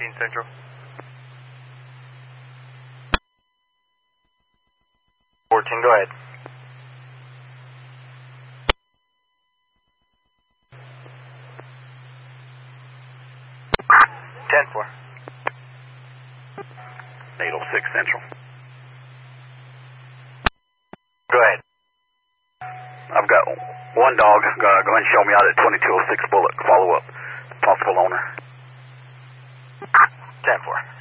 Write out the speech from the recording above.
Central. 14, go ahead. Ten four. 806 Central. Go ahead. I've got one dog. Go ahead and show me out at 2206 Bullock. Follow up. Possible owner. 10 4.